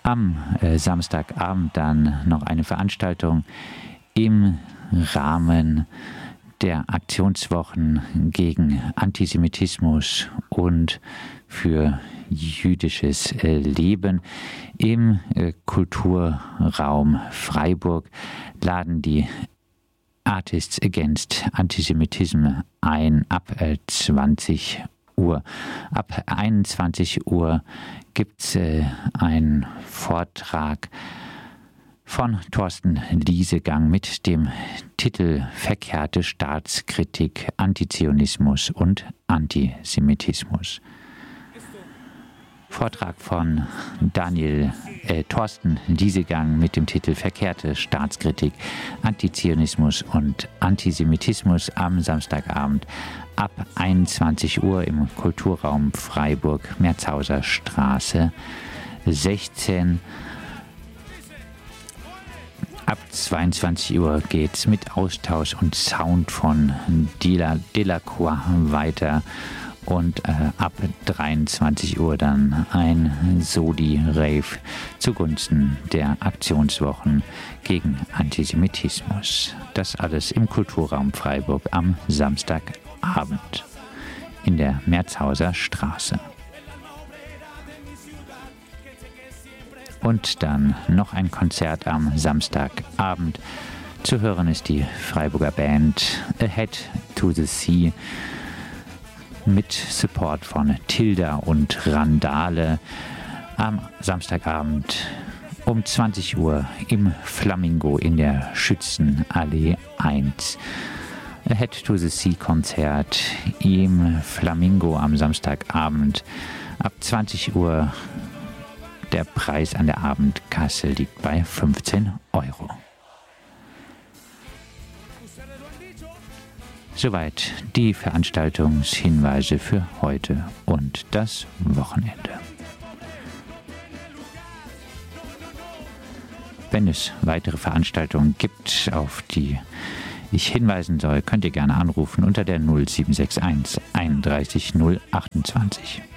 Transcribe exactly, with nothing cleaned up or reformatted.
Am äh, Samstagabend dann noch eine Veranstaltung im Rahmen der Aktionswochen gegen Antisemitismus und für jüdisches äh, Leben im äh, Kulturraum Freiburg laden die Artists Against Antisemitism ein ab äh, zwanzig Uhr. Ab einundzwanzig Uhr gibt es äh, einen Vortrag von Thorsten Liesegang mit dem Titel Verkehrte Staatskritik, Antizionismus und Antisemitismus. Vortrag von Daniel äh, Thorsten Liesegang mit dem Titel Verkehrte Staatskritik, Antizionismus und Antisemitismus am Samstagabend ab einundzwanzig Uhr im Kulturraum Freiburg, Merzhauser Straße sechzehn. Ab zweiundzwanzig Uhr geht's mit Austausch und Sound von Delacroix weiter und äh, ab dreiundzwanzig Uhr dann ein Soli-Rave zugunsten der Aktionswochen gegen Antisemitismus. Das alles im Kulturraum Freiburg am Samstagabend in der Merzhauser Straße. Und dann noch ein Konzert am Samstagabend. Zu hören ist die Freiburger Band Ahead to the Sea mit Support von Tilda und Randale am Samstagabend um zwanzig Uhr im Flamingo in der Schützenallee eins. Ahead to the Sea Konzert im Flamingo am Samstagabend ab zwanzig Uhr. Der Preis an der Abendkasse liegt bei fünfzehn Euro. Soweit die Veranstaltungshinweise für heute und das Wochenende. Wenn es weitere Veranstaltungen gibt, auf die ich hinweisen soll, könnt ihr gerne anrufen unter der null sieben sechs eins einunddreißig null achtundzwanzig.